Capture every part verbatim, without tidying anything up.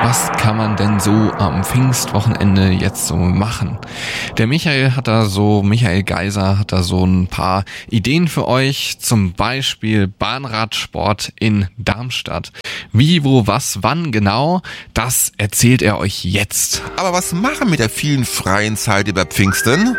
Was kann man denn so am Pfingstwochenende jetzt so machen? Der Michael hat da so, Michael Geiser hat da so ein paar Ideen für euch. Zum Beispiel Bahnradsport in Darmstadt. Wie, wo, was, wann genau, das erzählt er euch jetzt. Aber was machen mit der vielen freien Zeit über Pfingsten?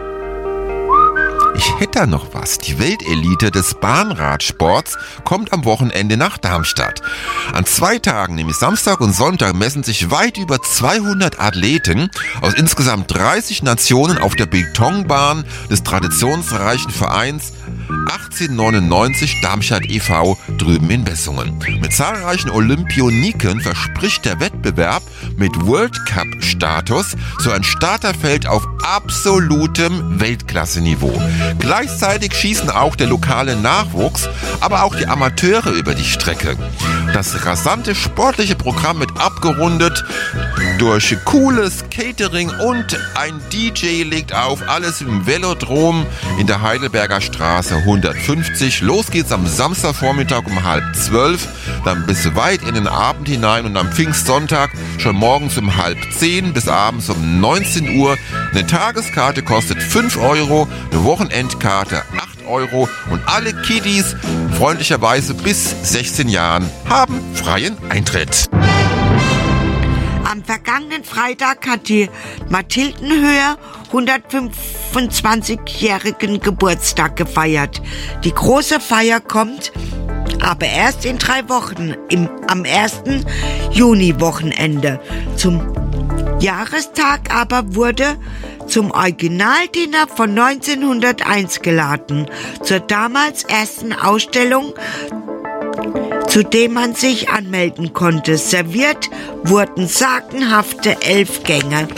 Ich hätte da noch was. Die Weltelite des Bahnradsports kommt am Wochenende nach Darmstadt. An zwei Tagen, nämlich Samstag und Sonntag, messen sich weit über zweihundert Athleten aus insgesamt dreißig Nationen auf der Betonbahn des traditionsreichen Vereins achtzehnhundertneunundneunzig Darmstadt e V drüben in Bessungen. Mit zahlreichen Olympioniken verspricht der Wettbewerb mit World Cup-Status so ein Starterfeld auf absolutem Weltklasse-Niveau. Gleichzeitig schießen auch der lokale Nachwuchs, aber auch die Amateure über die Strecke. Das rasante sportliche Programm wird abgerundet durch cooles Catering und ein D J legt auf, alles im Velodrom in der Heidelberger Straße hundertfünfzig. Los geht's am Samstagvormittag um halb zwölf, dann bis weit in den Abend hinein und am Pfingstsonntag schon morgens um halb zehn bis abends um neunzehn Uhr. Eine Tageskarte kostet fünf Euro, eine Wochenendkarte acht Euro und alle Kiddies, freundlicherweise bis sechzehn Jahren, haben freien Eintritt. Am vergangenen Freitag hat die Mathildenhöhe hundertfünfundzwanzigjährigen Geburtstag gefeiert. Die große Feier kommt aber erst in drei Wochen, im, am ersten Juni-Wochenende. Zum Jahrestag aber wurde zum Originaldiener von neunzehnhunderteins geladen, zur damals ersten Ausstellung, zu dem man sich anmelden konnte. Serviert wurden sagenhafte elf Gänge.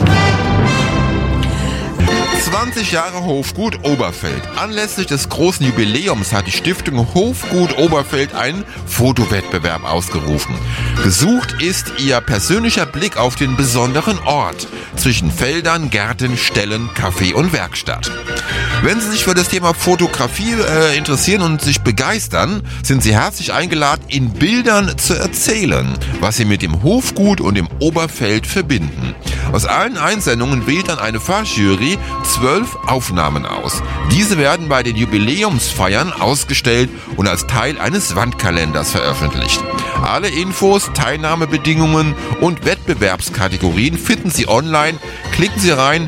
zwanzig Jahre Hofgut Oberfeld. Anlässlich des großen Jubiläums hat die Stiftung Hofgut Oberfeld einen Fotowettbewerb ausgerufen. Gesucht ist ihr persönlicher Blick auf den besonderen Ort zwischen Feldern, Gärten, Ställen, Café und Werkstatt. Wenn Sie sich für das Thema Fotografie äh, interessieren und sich begeistern, sind Sie herzlich eingeladen, in Bildern zu erzählen, was Sie mit dem Hofgut und dem Oberfeld verbinden. Aus allen Einsendungen wählt dann eine Fachjury zwölf Aufnahmen aus. Diese werden bei den Jubiläumsfeiern ausgestellt und als Teil eines Wandkalenders veröffentlicht. Alle Infos, Teilnahmebedingungen und Wettbewerbskategorien finden Sie online. Klicken Sie rein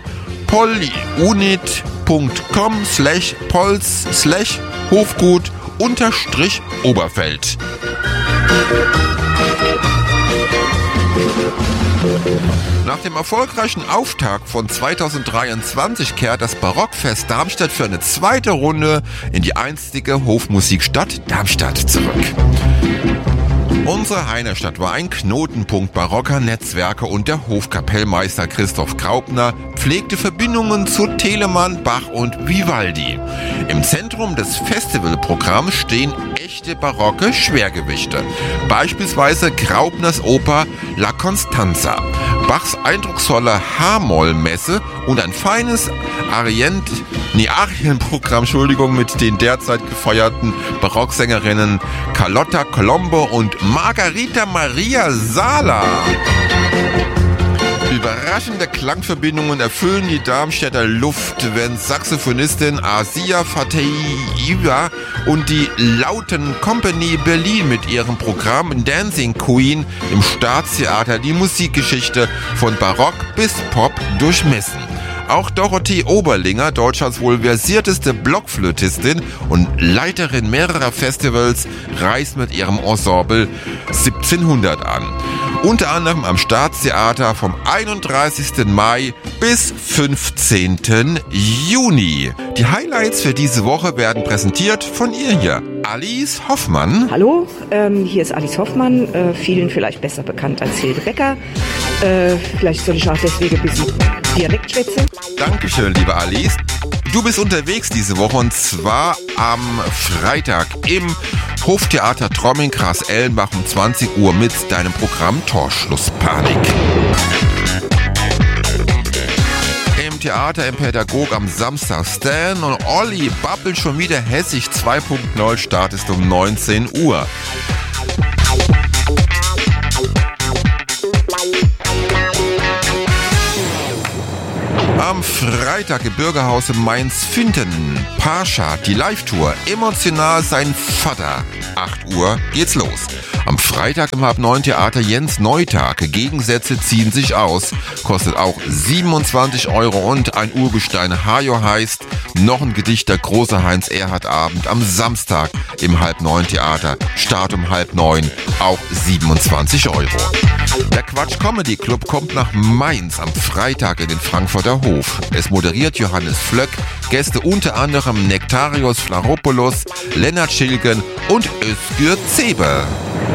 polyunit.com slash pols slash Hofgut unterstrich Oberfeld. Nach dem erfolgreichen Auftakt von zweitausenddreiundzwanzig kehrt das Barockfest Darmstadt für eine zweite Runde in die einstige Hofmusikstadt Darmstadt zurück. Unsere Heinerstadt war ein Knotenpunkt barocker Netzwerke und der Hofkapellmeister Christoph Graupner pflegte Verbindungen zu Telemann, Bach und Vivaldi. Im Zentrum des Festivalprogramms stehen echte barocke Schwergewichte. Beispielsweise Graupners Oper La Constanza, Bachs eindrucksvolle H-Moll-Messe und ein feines Arient, nee, Arienprogramm, Entschuldigung, mit den derzeit gefeierten Barocksängerinnen Carlotta Colombo und Margarita Maria Sala. Überraschende Klangverbindungen erfüllen die Darmstädter Luft, wenn Saxophonistin Asia Fateiva und die Lauten Company Berlin mit ihrem Programm Dancing Queen im Staatstheater die Musikgeschichte von Barock bis Pop durchmessen. Auch Dorothee Oberlinger, Deutschlands wohl versierteste Blockflötistin und Leiterin mehrerer Festivals, reist mit ihrem Ensemble siebzehnhundert an. Unter anderem am Staatstheater vom einunddreißigsten Mai bis fünfzehnten Juni. Die Highlights für diese Woche werden präsentiert von ihr hier, Alice Hoffmann. Hallo, ähm, hier ist Alice Hoffmann, äh, vielen vielleicht besser bekannt als Hilde Becker. Äh, vielleicht soll ich auch deswegen ein bisschen Dialekt schwätzen. Dankeschön, liebe Alice. Du bist unterwegs diese Woche und zwar am Freitag im Hoftheater Tromming-Gras-Ellenbach um zwanzig Uhr mit deinem Programm Torschlusspanik. Im Theater im Pädagog am Samstag Stan und Olli babbeln schon wieder Hessisch zwei Punkt null, startest um neunzehn Uhr. am Freitag im Bürgerhaus in Mainz-Finthen. Parshad, die Live-Tour. Emotional sein Vater. acht Uhr geht's los. Am Freitag im halb neun Theater Jens Neutag. Gegensätze ziehen sich aus. Kostet auch siebenundzwanzig Euro und ein Urgestein Hajo heißt. Noch ein Gedicht der große Heinz-Erhardt-Abend am Samstag im halb neun Theater. Start um halb neun. Auch siebenundzwanzig Euro. Der Quatsch Comedy Club kommt nach Mainz am Freitag in den Frankfurter Hof. Es moderiert Johannes Flöck, Gäste unter anderem Nektarios Flaropoulos, Lennart Schilgen und Özgür Zebe.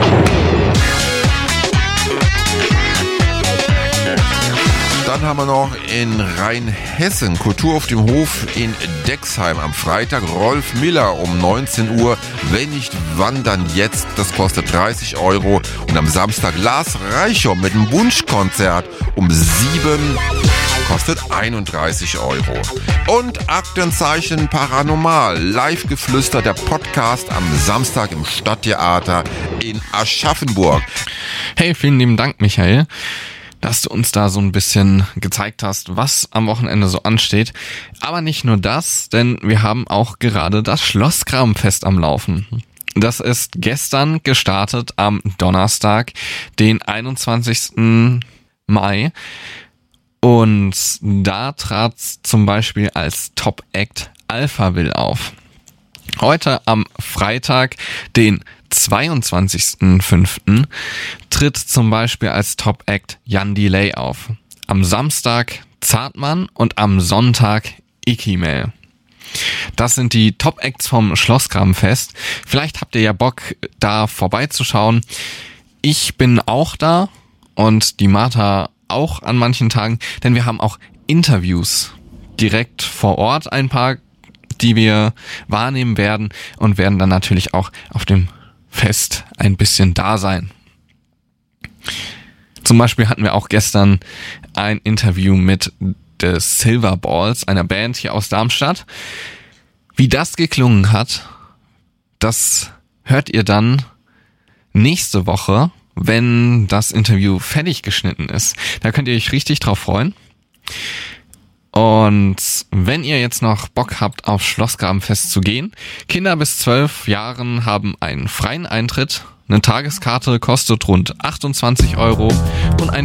Dann haben wir noch in Rheinhessen Kultur auf dem Hof in Dexheim am Freitag. Rolf Miller um neunzehn Uhr. Wenn nicht, wann dann jetzt? Das kostet dreißig Euro. Und am Samstag Lars Reichom mit einem Wunschkonzert um sieben kostet einunddreißig Euro. Und Aktenzeichen Paranormal. Live-Geflüster, der Podcast am Samstag im Stadttheater in Aschaffenburg. Hey, vielen lieben Dank, Michael, dass du uns da so ein bisschen gezeigt hast, was am Wochenende so ansteht. Aber nicht nur das, denn wir haben auch gerade das Schlosskramfest am Laufen. Das ist gestern gestartet am Donnerstag, den einundzwanzigsten Mai. Und da trat zum Beispiel als Top-Act Alphaville auf. Heute am Freitag, den zweiundzwanzigsten fünften tritt zum Beispiel als Top-Act Jan Delay auf. Am Samstag Zartmann und am Sonntag Ikimel. Das sind die Top-Acts vom Schlosskramfest. Vielleicht habt ihr ja Bock, da vorbeizuschauen. Ich bin auch da und die Martha auch an manchen Tagen, denn wir haben auch Interviews direkt vor Ort, ein paar, die wir wahrnehmen werden und werden dann natürlich auch auf dem Fest ein bisschen da sein. Zum Beispiel hatten wir auch gestern ein Interview mit The Silver Balls, einer Band hier aus Darmstadt. Wie das geklungen hat, das hört ihr dann nächste Woche, wenn das Interview fertig geschnitten ist. Da könnt ihr euch richtig drauf freuen. Und wenn ihr jetzt noch Bock habt, auf Schlosskramfest zu gehen, Kinder bis zwölf Jahren haben einen freien Eintritt. Eine Tageskarte kostet rund achtundzwanzig Euro und ein